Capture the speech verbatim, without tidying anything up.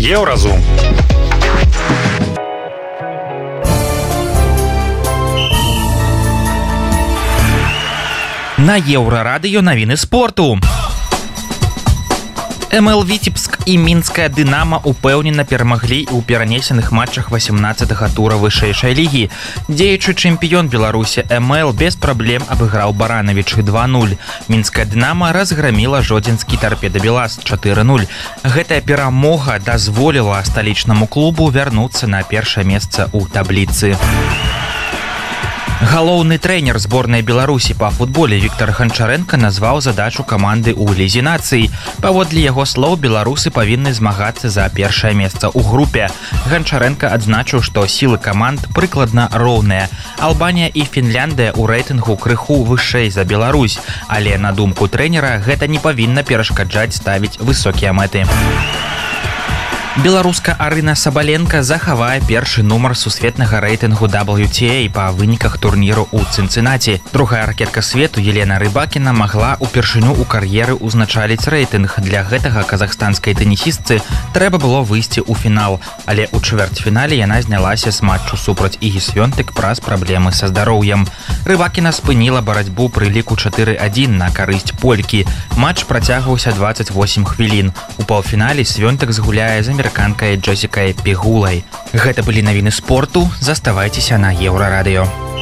Еўразум. На Еўрарадыё навіны спорту. эм эл Віцебск і мінская Дынама упэўнена перамаглі ў перанесеных матчах васямнаццатага тура вышэйшай лігі. Дзеючы чэмпіён Беларусі эм эл без праблем абыграў Баранавічы два нуль. Мінская Дынама разграміла жодзінскі Торпеда Белаз чатыры нуль. Гэтая перамога дазволіла сталічнаму клубу вярнуцца на першае месца ў табліцы. Галоўны трэнер зборнай Беларусі па футболе Віктор Ганчарэнка назваў задачу каманды ў лізе нацый. Паводле яго слоў, беларусы павінны змагацца за першае месца ў групе. Ганчарэнка адзначыў, што сілы каманд прыкладна роўныя. Албанія і Фінляндыя ў рэйтынгу крыху вышэй за Беларусь, але на думку трэнера гэта не павінна перашкаджаць ставіць высокія мэты. Беларуска Арына Сабаленка захавае першы нумар сусветнага рэйтынгу дабл ю ти эй па выніках турніру ў Цынцынаці. Другая ракетка свету Елена Рыбакіна магла упершыню ў кар'еры ўзначаліць рэйтынг. Для гэтага казахстанскай тэнісістцы трэба было выйсці ў фінал, але ў чвэрцьфінале яна знялася з матчу супраць Ігі Свёнтык праз праблемы са здароўем. Рыбакіна спыніла барацьбу пры ліку чатыры адзін на карысць полькі. Матч працягваўся дваццаць восем хвілін. У паўфінале Свёнтык згуляе з амерыканкай Джесікай Пегулай. Гэта былі навіны спорту. Заставайцеся на Еўрарадыё.